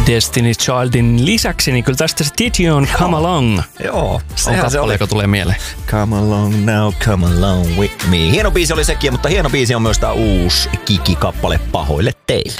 Destiny Childin lisäksi, niin kyllä tästä se Did on Come Along. Joo, sehän se oli. Joka tulee mieleen. Come along now, come along with me. Hieno biisi oli sekin, mutta hieno biisi on myös tää uusi Kiki-kappale Pahoille teille.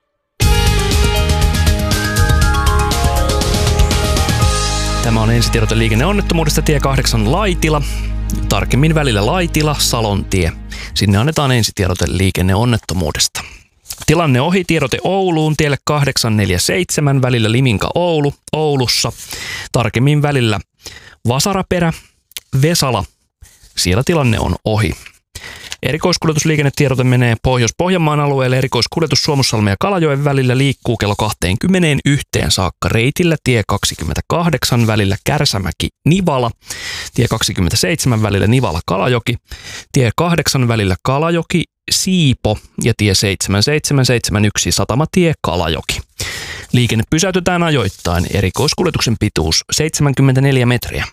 Tämä on ensitiedote liikenneonnettomuudesta tie 8 Laitila. Tarkemmin välillä Laitila, Salontie. Sinne annetaan ensitiedote liikenneonnettomuudesta. Tilanne ohi, tiedote Ouluun, tielle 847 välillä Liminka-Oulu, Oulussa. Tarkemmin välillä Vasaraperä, Vesala. Siellä tilanne on ohi. Erikoiskuljetusliikennetiedote menee Pohjois-Pohjanmaan alueelle. Erikoiskuljetus Suomussalmen ja Kalajoen välillä liikkuu kello 21 saakka reitillä tie 28 välillä Kärsämäki-Nivala, tie 27 välillä Nivala-Kalajoki, tie 8 välillä Kalajoki-Siipo ja tie 7771 Satamatie Kalajoki. Liikenne pysäytetään ajoittain. Erikoiskuljetuksen pituus 74 metriä.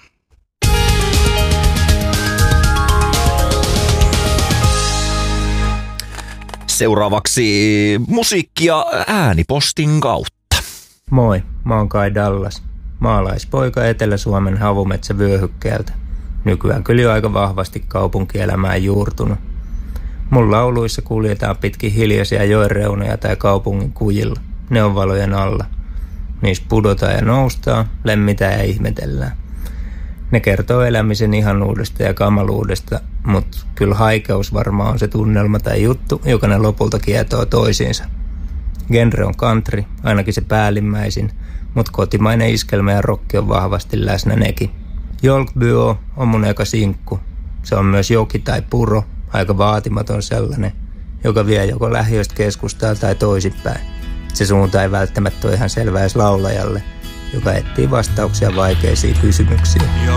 Seuraavaksi musiikkia äänipostin kautta. Moi, mä oon Kai Dallas. Maalaispoika Etelä-Suomen havumetsävyöhykkeeltä. Nykyään kyllä jo aika vahvasti kaupunkielämään juurtunut. Mun lauluissa kuljetaan pitkin hiljaisia joen reunoja tai kaupungin kujilla. Ne on valojen alla. Niissä pudotaan ja noustaan, lemmitään ja ihmetellään. Ne kertoo elämisen ihanuudesta ja kamaluudesta, mutta kyllä haikeus varmaan on se tunnelma tai juttu, joka ne lopulta kietoo toisiinsa. Genre on country, ainakin se päällimmäisin, mutta kotimainen iskelmä ja rokki on vahvasti läsnä nekin. Jolkbyö on mun eka sinkku. Se on myös joki tai puro, aika vaatimaton sellainen, joka vie joko lähiöstä keskustaa tai toisinpäin. Se suunta ei välttämättä ole ihan selvä edes laulajalle, joka etsii vastauksia vaikeisiin kysymyksiin.